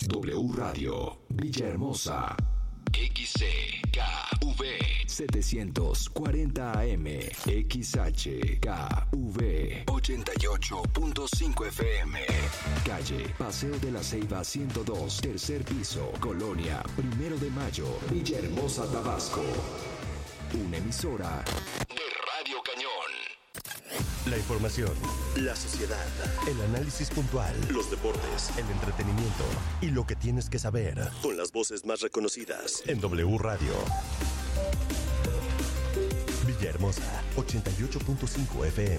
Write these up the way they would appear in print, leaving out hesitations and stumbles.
W Radio, Villahermosa. XCKV 740 AM, XHKV 88.5 FM. Calle Paseo de la Ceiba 102, tercer piso, Colonia, 1 de Mayo, Villahermosa, Tabasco. Una emisora de Radio Cañón. La información, la sociedad, el análisis puntual, los deportes, el entretenimiento y lo que tienes que saber con las voces más reconocidas en W Radio. Villahermosa, 88.5 FM,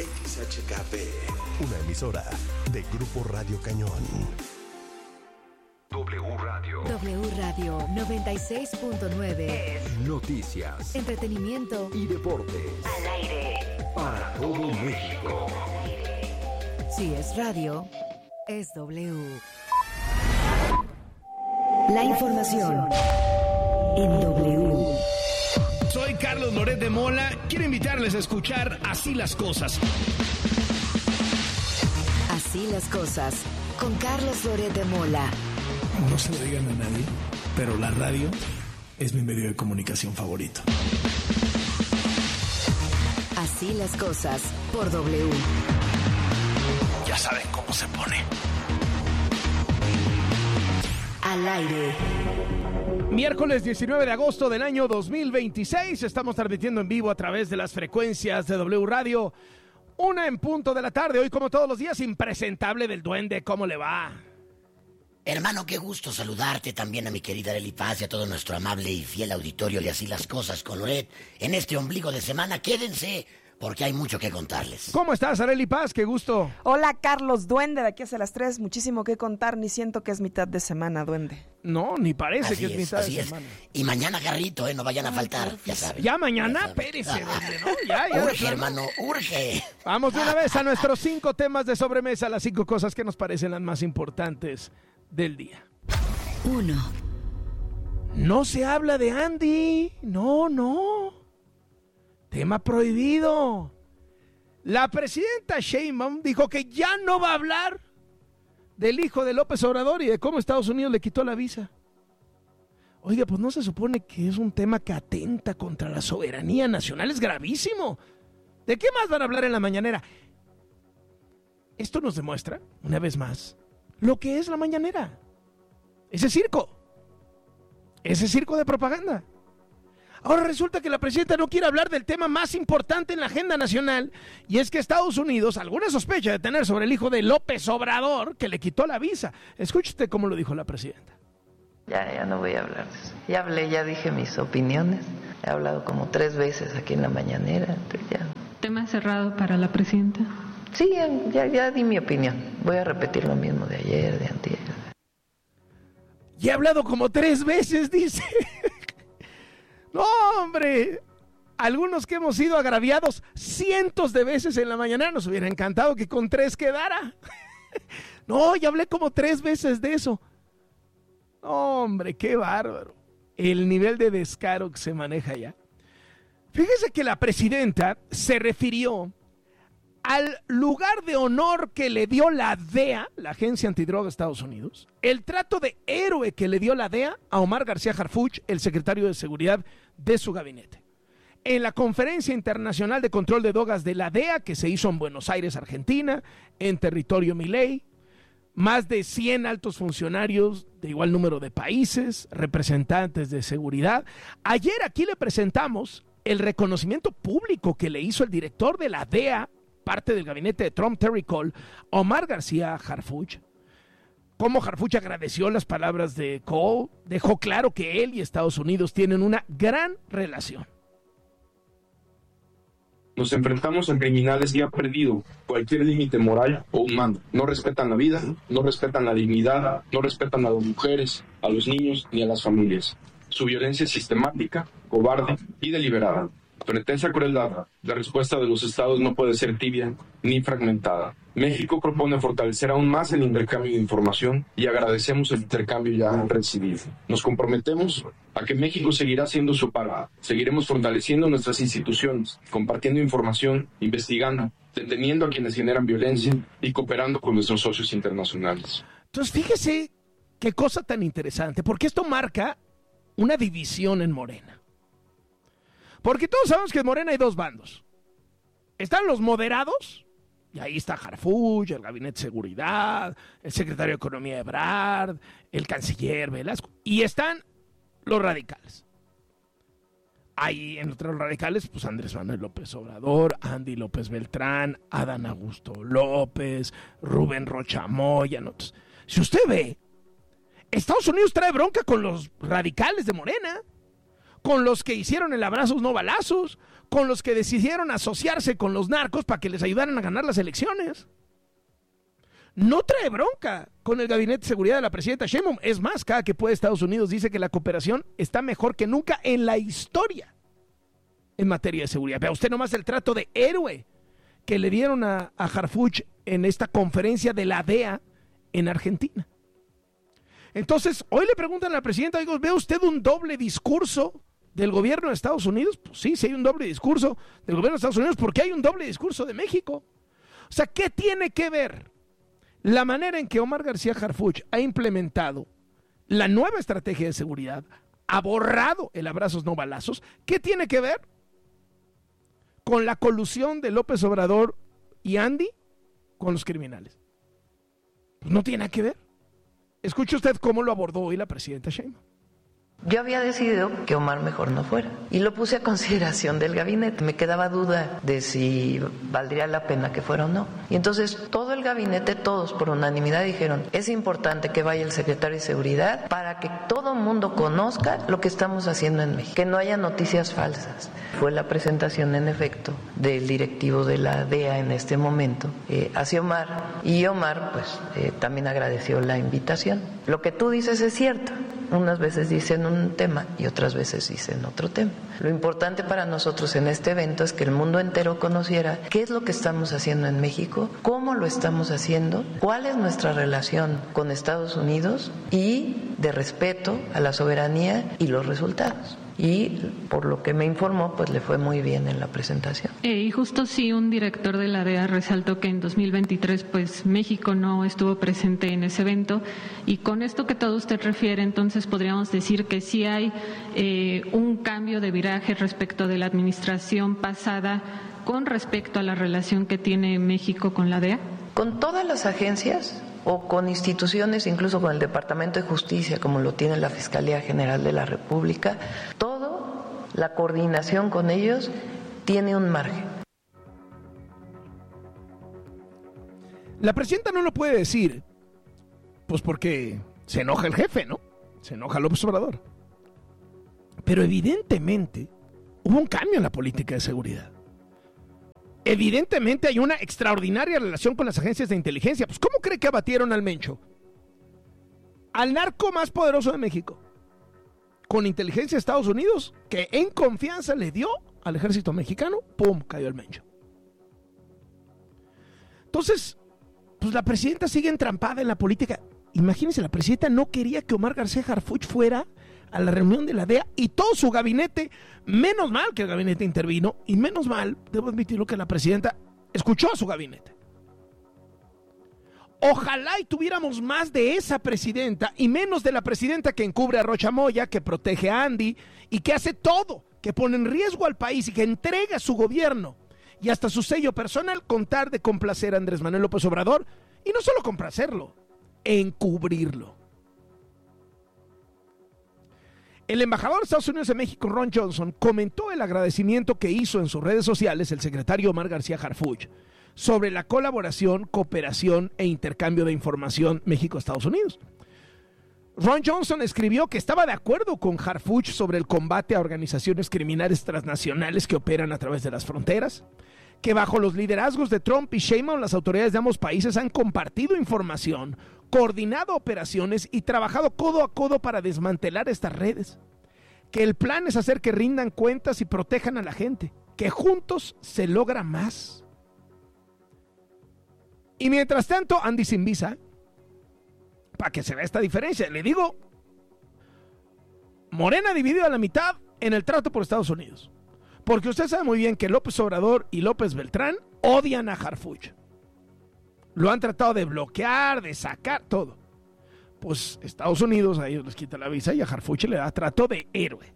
XHKV, una emisora de Grupo Radio Cañón. W Radio. W Radio 96.9. Noticias, Entretenimiento y deportes. al aire. Para todo México. Si es radio, es W. La información en W. Soy Carlos Loret de Mola. Quiero invitarles a escuchar Así las Cosas. Así las cosas con Carlos Loret de Mola. No se lo digan a nadie, pero la radio es mi medio de comunicación favorito. Así las cosas por W. Ya saben cómo se pone. Al aire. Miércoles 19 de agosto del año 2026. Estamos transmitiendo en vivo a través de las frecuencias de W Radio. 1:00 p.m. Hoy, como todos los días, impresentable del duende. ¿Cómo le va? Hermano, qué gusto saludarte, también a mi querida Arely Paz y a todo nuestro amable y fiel auditorio de Así las Cosas con Loret. En este ombligo de semana, quédense, porque hay mucho que contarles. ¿Cómo estás, Arely Paz? Qué gusto. Hola, Carlos Duende, de aquí hacia las 3, muchísimo que contar, ni siento que es mitad de semana, Duende. No, ni parece Así que es mitad de así semana. Y mañana, Garrito, no vayan a faltar, ya saben. Ya mañana, Ya saben. espérese, duende, ¿no? Ya. Urge, hermano, urge. Vamos de una vez a nuestros 5 temas de sobremesa, las 5 cosas que nos parecen las más importantes del día. 1. No se habla de Andy. No. Tema prohibido. La presidenta Sheinbaum dijo que ya no va a hablar del hijo de López Obrador y de cómo Estados Unidos le quitó la visa. Oiga, pues no se supone que es un tema que atenta contra la soberanía nacional. Es gravísimo. ¿De qué más van a hablar en la mañanera? Esto nos demuestra, una vez más, lo que es la mañanera. Ese circo de propaganda. Ahora resulta que la presidenta no quiere hablar del tema más importante en la agenda nacional, y es que Estados Unidos alguna sospecha de tener sobre el hijo de López Obrador, que le quitó la visa. Escúchate cómo lo dijo la presidenta. Ya no voy a hablar de eso. Ya hablé, ya dije mis opiniones. He hablado como 3 veces aquí en la mañanera. Entonces ya. ¿Tema cerrado para la presidenta? Sí, ya di mi opinión. Voy a repetir lo mismo de ayer, de antier. Y he hablado como 3 veces, dice. No, hombre. Algunos que hemos sido agraviados cientos de veces en la mañana, nos hubiera encantado que con 3 quedara. No, ya hablé como 3 veces de eso. No, hombre, qué bárbaro. El nivel de descaro que se maneja ya. Fíjese que la presidenta se refirió al lugar de honor que le dio la DEA, la Agencia Antidroga de Estados Unidos, el trato de héroe que le dio la DEA a Omar García Harfuch, el secretario de Seguridad de su gabinete. En la Conferencia Internacional de Control de Drogas de la DEA, que se hizo en Buenos Aires, Argentina, en territorio Milei, más de 100 altos funcionarios de igual número de países, representantes de seguridad. Ayer aquí le presentamos el reconocimiento público que le hizo el director de la DEA, parte del gabinete de Trump, Terry Cole, Omar García Harfuch. Cómo Harfuch agradeció las palabras de Cole, dejó claro que él y Estados Unidos tienen una gran relación. Nos enfrentamos a criminales que han perdido cualquier límite moral o humano. No respetan la vida, no respetan la dignidad, no respetan a las mujeres, a los niños ni a las familias. Su violencia es sistemática, cobarde y deliberada. Frente a esa crueldad, la respuesta de los estados no puede ser tibia ni fragmentada. México propone fortalecer aún más el intercambio de información y agradecemos el intercambio ya recibido. Nos comprometemos a que México seguirá haciendo su parte. Seguiremos fortaleciendo nuestras instituciones, compartiendo información, investigando, deteniendo a quienes generan violencia y cooperando con nuestros socios internacionales. Entonces, fíjese qué cosa tan interesante, porque esto marca una división en Morena. Porque todos sabemos que en Morena hay dos bandos. Están los moderados, y ahí está Harfuch, el Gabinete de Seguridad, el Secretario de Economía Ebrard, el Canciller Velasco, y están los radicales. Ahí entre los radicales, pues Andrés Manuel López Obrador, Andy López Beltrán, Adán Augusto López, Rubén Rocha Moya. ¿No? Entonces, si usted ve, Estados Unidos trae bronca con los radicales de Morena, con los que hicieron el abrazos no balazos, con los que decidieron asociarse con los narcos para que les ayudaran a ganar las elecciones. No trae bronca con el Gabinete de Seguridad de la presidenta Sheinbaum. Es más, cada que puede Estados Unidos dice que la cooperación está mejor que nunca en la historia en materia de seguridad. Vea usted nomás el trato de héroe que le dieron a Harfuch en esta conferencia de la DEA en Argentina. Entonces, hoy le preguntan a la presidenta, digo, ¿ve usted un doble discurso del gobierno de Estados Unidos? Pues sí, sí hay un doble discurso del gobierno de Estados Unidos, porque hay un doble discurso de México. O sea, ¿qué tiene que ver la manera en que Omar García Harfuch ha implementado la nueva estrategia de seguridad, ha borrado el abrazos no balazos? ¿Qué tiene que ver con la colusión de López Obrador y Andy con los criminales? Pues no tiene nada que ver. Escuche usted cómo lo abordó hoy la presidenta Sheinbaum. Yo había decidido que Omar mejor no fuera y lo puse a consideración del gabinete. Me quedaba duda de si valdría la pena que fuera o no. Y entonces todo el gabinete, todos por unanimidad dijeron, es importante que vaya el secretario de Seguridad para que todo el mundo conozca lo que estamos haciendo en México, que no haya noticias falsas. Fue la presentación en efecto del directivo de la DEA en este momento hacia Omar, y Omar pues también agradeció la invitación. Lo que tú dices es cierto. Unas veces dicen un tema y otras veces dicen otro tema. Lo importante para nosotros en este evento es que el mundo entero conociera qué es lo que estamos haciendo en México, cómo lo estamos haciendo, cuál es nuestra relación con Estados Unidos y de respeto a la soberanía y los resultados. Y por lo que me informó, pues le fue muy bien en la presentación. Y justo sí, un director de la DEA resaltó que en 2023 pues México no estuvo presente en ese evento, y con esto que todo usted refiere, entonces podríamos decir que sí hay un cambio de viraje respecto de la administración pasada con respecto a la relación que tiene México con la DEA. Con todas las agencias o con instituciones, incluso con el Departamento de Justicia, como lo tiene la Fiscalía General de la República, la coordinación con ellos tiene un margen. La presidenta no lo puede decir, pues porque se enoja el jefe, ¿no? Se enoja López Obrador. Pero evidentemente hubo un cambio en la política de seguridad. Evidentemente hay una extraordinaria relación con las agencias de inteligencia. Pues ¿cómo cree que abatieron al Mencho? Al narco más poderoso de México, con inteligencia de Estados Unidos, que en confianza le dio al ejército mexicano, ¡pum!, cayó el Mencho. Entonces, pues la presidenta sigue entrampada en la política. Imagínense, la presidenta no quería que Omar García Harfuch fuera a la reunión de la DEA, y todo su gabinete, menos mal que el gabinete intervino, y menos mal, debo admitirlo, que la presidenta escuchó a su gabinete. Ojalá y tuviéramos más de esa presidenta y menos de la presidenta que encubre a Rocha Moya, que protege a Andy y que hace todo, que pone en riesgo al país y que entrega su gobierno y hasta su sello personal con tal de complacer a Andrés Manuel López Obrador, y no solo complacerlo, encubrirlo. El embajador de Estados Unidos en México, Ron Johnson, comentó el agradecimiento que hizo en sus redes sociales el secretario Omar García Harfuch sobre la colaboración, cooperación e intercambio de información México-Estados Unidos. Ron Johnson escribió que estaba de acuerdo con Harfuch sobre el combate a organizaciones criminales transnacionales que operan a través de las fronteras, que bajo los liderazgos de Trump y Sheinbaum las autoridades de ambos países han compartido información, coordinado operaciones y trabajado codo a codo para desmantelar estas redes, que el plan es hacer que rindan cuentas y protejan a la gente, que juntos se logra más. Y mientras tanto, Andy sin visa, para que se vea esta diferencia, le digo, Morena dividido a la mitad en el trato por Estados Unidos. Porque usted sabe muy bien que López Obrador y López Beltrán odian a Harfuch. Lo han tratado de bloquear, de sacar, todo. pues Estados Unidos a ellos les quita la visa y a Harfuch le da trato de héroe.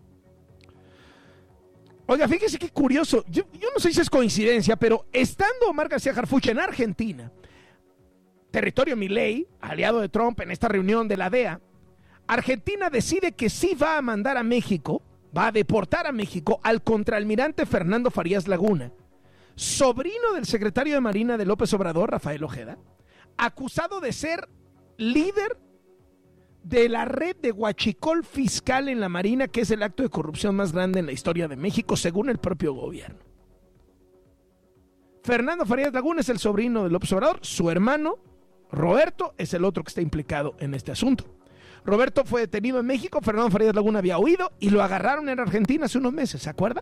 Oiga, fíjese qué curioso, yo no sé si es coincidencia, pero estando Omar García Harfuch en Argentina, territorio Milei, aliado de Trump en esta reunión de la DEA, Argentina decide que sí va a mandar a México, va a deportar a México al contraalmirante Fernando Farías Laguna, sobrino del secretario de Marina de López Obrador, Rafael Ojeda, acusado de ser líder de la red de huachicol fiscal en la Marina, que es el acto de corrupción más grande en la historia de México, según el propio gobierno. Fernando Farías Laguna es el sobrino de López Obrador, su hermano Roberto es el otro que está implicado en este asunto. Roberto fue detenido en México, Fernando Farías Laguna había huido y lo agarraron en Argentina hace unos meses, ¿se acuerda?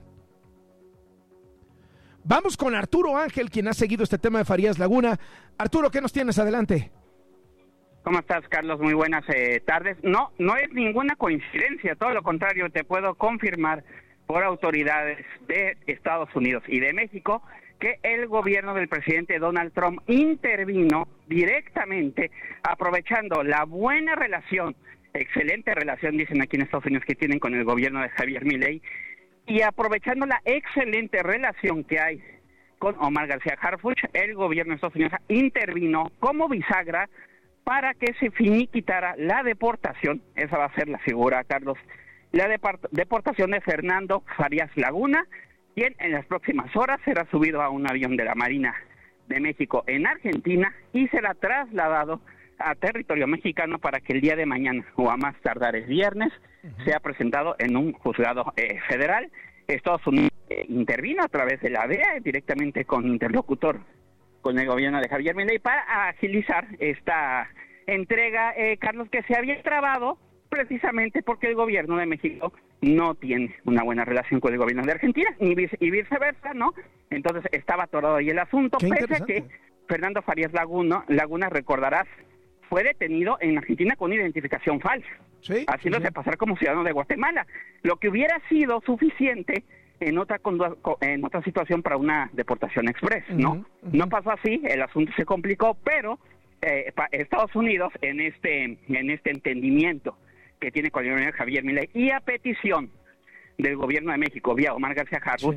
Vamos con Arturo Ángel, quien ha seguido este tema de Farías Laguna. Arturo, ¿qué nos tienes? Adelante. ¿Cómo estás, Carlos? Muy buenas tardes. No es ninguna coincidencia, todo lo contrario, te puedo confirmar por autoridades de Estados Unidos y de México que el gobierno del presidente Donald Trump intervino directamente, aprovechando la buena relación, excelente relación, dicen aquí en Estados Unidos, que tienen con el gobierno de Javier Milei, y aprovechando la excelente relación que hay con Omar García Harfuch, el gobierno de Estados Unidos intervino como bisagra para que se finiquitara la deportación, esa va a ser la figura, Carlos, la deportación de Fernando Farías Laguna, quien en las próximas horas será subido a un avión de la Marina de México en Argentina y será trasladado a territorio mexicano para que el día de mañana, o a más tardar el viernes, sea presentado en un juzgado federal. Estados Unidos intervino a través de la DEA, directamente con interlocutor con el gobierno de Javier Milei, para agilizar esta entrega, Carlos, que se había trabado precisamente porque el gobierno de México no tiene una buena relación con el gobierno de Argentina, y viceversa, ¿no? Entonces estaba atorado ahí el asunto, pese a que Fernando Farías Laguna, recordarás, fue detenido en Argentina con identificación falsa, haciéndose pasar como ciudadano de Guatemala, lo que hubiera sido suficiente en otra situación para una deportación express, ¿no? No pasó así, el asunto se complicó, pero Estados Unidos en este entendimiento que tiene con el gobierno de Javier Milei y a petición del gobierno de México vía Omar García Harfuch,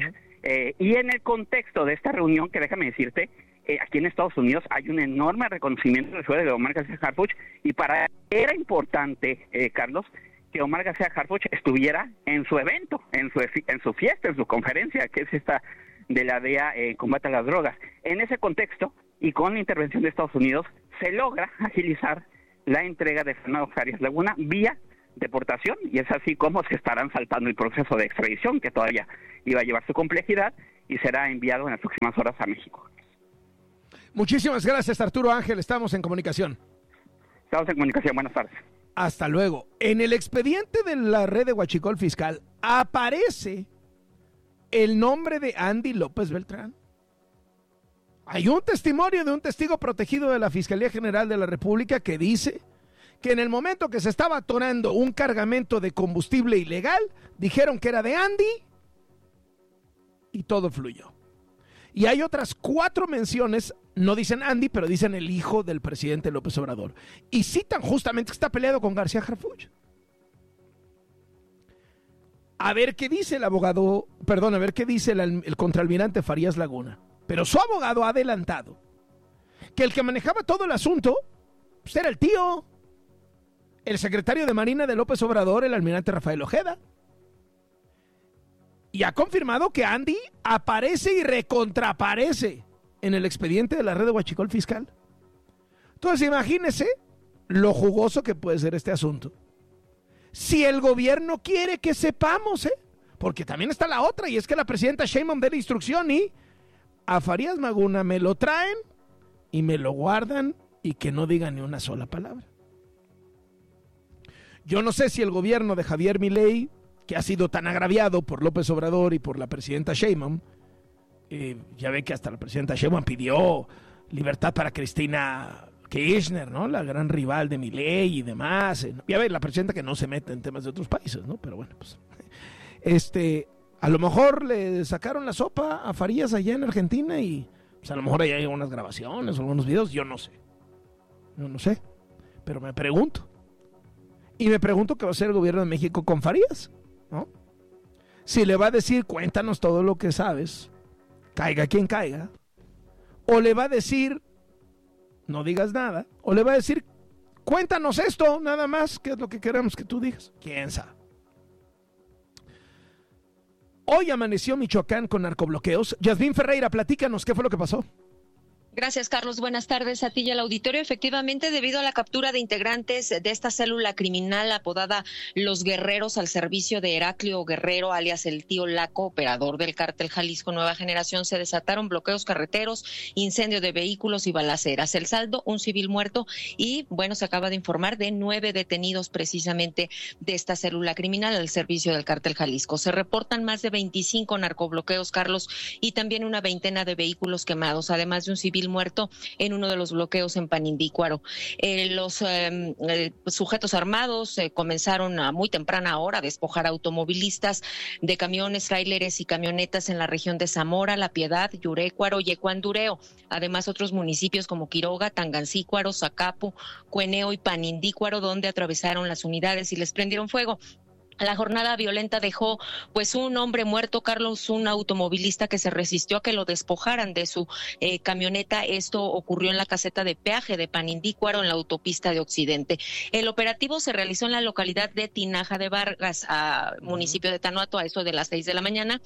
y en el contexto de esta reunión, que déjame decirte, aquí en Estados Unidos hay un enorme reconocimiento del sueldo de Omar García Harfuch, y para él era importante, Carlos, que Omar García Harfuch estuviera en su evento, en su fiesta, en su conferencia, que es esta de la DEA combate a las drogas. En ese contexto, y con la intervención de Estados Unidos, se logra agilizar la entrega de Fernando Farías Laguna vía deportación, y es así como se estarán saltando el proceso de extradición, que todavía iba a llevar su complejidad, y será enviado en las próximas horas a México. Muchísimas gracias, Arturo Ángel, estamos en comunicación. Estamos en comunicación, buenas tardes. Hasta luego. En el expediente de la red de huachicol fiscal aparece el nombre de Andy López Beltrán. Hay un testimonio de un testigo protegido de la Fiscalía General de la República que dice que en el momento que se estaba atorando un cargamento de combustible ilegal, dijeron que era de Andy y todo fluyó. Y hay otras 4 menciones, no dicen Andy, pero dicen el hijo del presidente López Obrador. Y citan justamente que está peleado con García Harfuch. A ver qué dice el abogado, a ver qué dice el contraalmirante Farías Laguna. Pero su abogado ha adelantado que el que manejaba todo el asunto pues era el tío, el secretario de Marina de López Obrador, el almirante Rafael Ojeda. Y ha confirmado que Andy aparece y recontraparece en el expediente de la red de huachicol fiscal. Entonces imagínese lo jugoso que puede ser este asunto. Si el gobierno quiere que sepamos, porque también está la otra, y es que la presidenta Sheinbaum dé la instrucción y a Farías Laguna me lo traen y me lo guardan y que no diga ni una sola palabra. Yo no sé si el gobierno de Javier Milei, que ha sido tan agraviado por López Obrador y por la presidenta Sheinbaum, ya ve que hasta la presidenta Sheinbaum pidió libertad para Cristina Kirchner, ¿no? La gran rival de Milei y demás. Ya ve, la presidenta que no se mete en temas de otros países, ¿no? Pero bueno, pues a lo mejor le sacaron la sopa a Farías allá en Argentina y pues a lo mejor ahí hay algunas grabaciones o algunos videos, yo no sé. pero me pregunto. Y me pregunto qué va a hacer el gobierno de México con Farías, ¿no? Si le va a decir, cuéntanos todo lo que sabes, caiga quien caiga, o le va a decir, no digas nada, o le va a decir, cuéntanos esto, nada más, que es lo que queremos que tú digas. ¿Quién sabe? Hoy amaneció Michoacán con narcobloqueos. Yasmín Ferreira, platícanos, ¿qué fue lo que pasó? Gracias, Carlos. Buenas tardes a ti y al auditorio. Efectivamente, debido a la captura de integrantes de esta célula criminal apodada Los Guerreros al servicio de Heraclio Guerrero, alias el Tío Laco, operador del cártel Jalisco Nueva Generación, se desataron bloqueos carreteros, incendio de vehículos y balaceras. El saldo, un civil muerto y, bueno, se acaba de informar de 9 detenidos precisamente de esta célula criminal al servicio del cártel Jalisco. Se reportan más de 25 narcobloqueos, Carlos, y también una veintena de vehículos quemados, además de un civil muerto en uno de los bloqueos en Panindícuaro. Los sujetos armados comenzaron a muy temprana hora a despojar automovilistas de camiones, tráileres y camionetas en la región de Zamora, La Piedad, Yurécuaro y Ecuandureo. Además, otros municipios como Quiroga, Tangancícuaro, Zacapu, Cueneo y Panindícuaro, donde atravesaron las unidades y les prendieron fuego. La jornada violenta dejó pues un hombre muerto, Carlos, un automovilista que se resistió a que lo despojaran de su camioneta. Esto ocurrió en la caseta de peaje de Panindícuaro, en la autopista de Occidente. El operativo se realizó en la localidad de Tinaja de Vargas, municipio de Tanuato, a eso de las 6 de la mañana.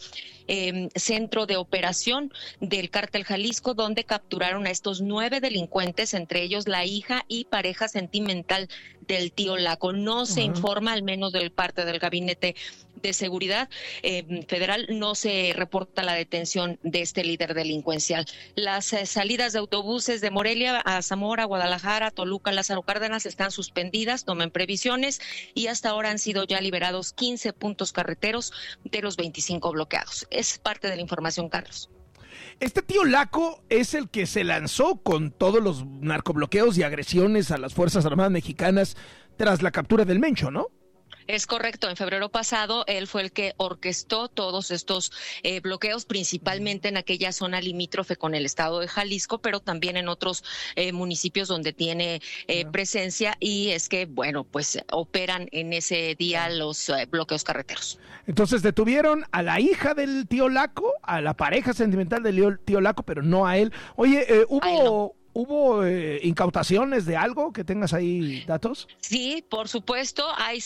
Centro de operación del cártel Jalisco, donde capturaron a estos 9 delincuentes, entre ellos la hija y pareja sentimental del Tío Laco. No se informa, al menos del parte del Gabinete de Seguridad Federal, no se reporta la detención de este líder delincuencial. Las salidas de autobuses de Morelia a Zamora, Guadalajara, Toluca, Lázaro Cárdenas están suspendidas, tomen previsiones, y hasta ahora han sido ya liberados 15 puntos carreteros de los 25 bloqueados. Es parte de la información, Carlos. Este Tío Laco es el que se lanzó con todos los narcobloqueos y agresiones a las Fuerzas Armadas mexicanas tras la captura del Mencho, ¿no? Es correcto, en febrero pasado él fue el que orquestó todos estos bloqueos, principalmente en aquella zona limítrofe con el estado de Jalisco, pero también en otros municipios donde tiene presencia, y es que, bueno, pues operan en ese día los bloqueos carreteros. Entonces detuvieron a la hija del Tío Laco, a la pareja sentimental del Tío Laco, pero no a él. Oye, ¿Hubo incautaciones de algo? ¿Que tengas ahí datos? Sí, por supuesto. Hay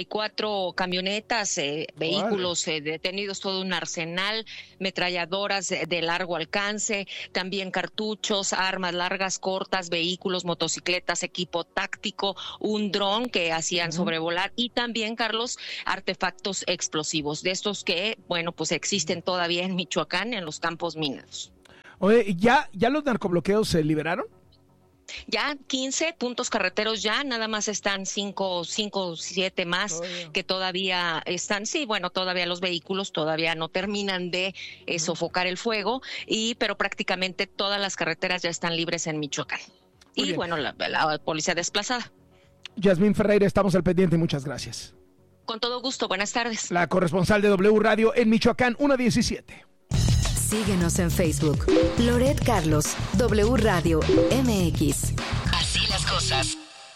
64 camionetas, vehículos detenidos, todo un arsenal, metralladoras de largo alcance, también cartuchos, armas largas, cortas, vehículos, motocicletas, equipo táctico, un dron que hacían sobrevolar, y también, Carlos, artefactos explosivos, de estos que, bueno, pues existen todavía en Michoacán, en los campos mineros. Oye, ¿ya los narcobloqueos se liberaron? Ya 15 puntos carreteros, ya nada más están 5, 7 más que todavía están. Sí, bueno, todavía los vehículos todavía no terminan de sofocar el fuego, pero prácticamente todas las carreteras ya están libres en Michoacán. Muy bien. Bueno, la policía desplazada. Yasmín Ferreira, estamos al pendiente, muchas gracias. Con todo gusto, buenas tardes. La corresponsal de W Radio en Michoacán, 1:17. Síguenos en Facebook. Loret Carlos, W Radio MX. Así las cosas.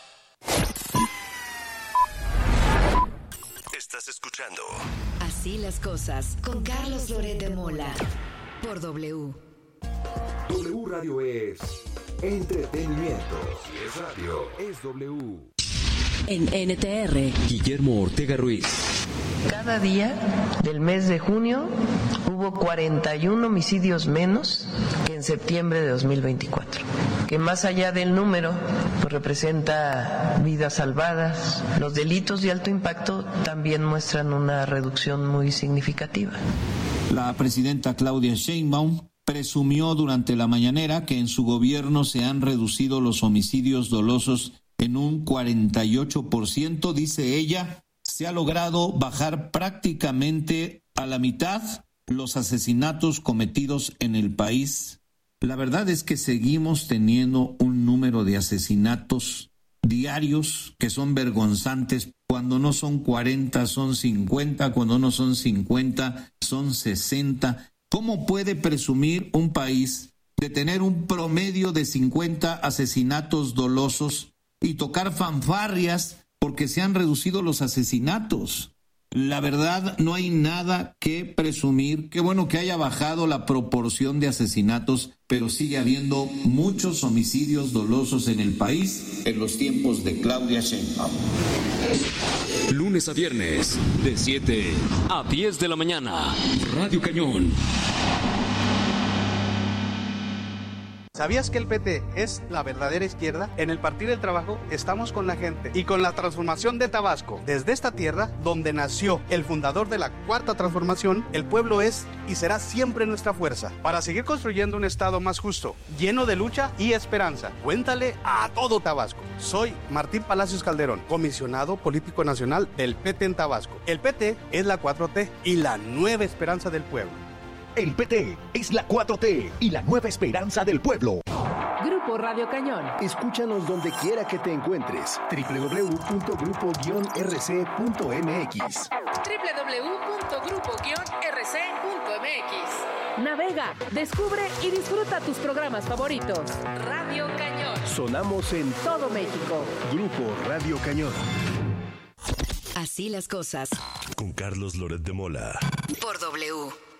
Estás escuchando Así las cosas con Carlos Loret de Mola por W. W Radio es entretenimiento. Si es radio, es W. En NTR, Guillermo Ortega Ruiz. Cada día del mes de junio hubo 41 homicidios menos que en septiembre de 2024, que más allá del número pues representa vidas salvadas. Los delitos de alto impacto también muestran una reducción muy significativa. La presidenta Claudia Sheinbaum presumió durante la mañanera que en su gobierno se han reducido los homicidios dolosos en un 48%, dice ella. Se ha logrado bajar prácticamente a la mitad los asesinatos cometidos en el país. La verdad es que seguimos teniendo un número de asesinatos diarios que son vergonzantes. Cuando no son 40, son 50, cuando no son 50, son 60. ¿Cómo puede presumir un país de tener un promedio de 50 asesinatos dolosos y tocar fanfarrias porque se han reducido los asesinatos. La verdad, no hay nada que presumir. Qué bueno que haya bajado la proporción de asesinatos, pero sigue habiendo muchos homicidios dolosos en el país en los tiempos de Claudia Sheinbaum. Lunes a viernes, de 7 a 10 de la mañana. Radio Cañón. ¿Sabías que el PT es la verdadera izquierda? En el Partido del Trabajo estamos con la gente y con la transformación de Tabasco. Desde esta tierra, donde nació el fundador de la Cuarta Transformación, el pueblo es y será siempre nuestra fuerza para seguir construyendo un Estado más justo, lleno de lucha y esperanza. Cuéntale a todo Tabasco. Soy Martín Palacios Calderón, comisionado político nacional del PT en Tabasco. El PT es la 4T y la nueva esperanza del pueblo. El PT es la 4T y la nueva esperanza del pueblo. Grupo Radio Cañón. Escúchanos donde quiera que te encuentres. www.grupo-rc.mx. www.grupo-rc.mx. Navega, descubre y disfruta tus programas favoritos. Radio Cañón. Sonamos en todo México. Grupo Radio Cañón. Así las cosas. Con Carlos Loret de Mola. Por W.